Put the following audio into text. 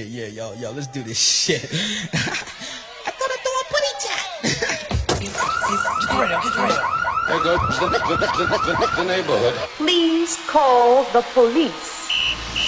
yo, let's do this shit. I thought I threw a putty chat. Get ready. There goes the neighborhood. Please call the police.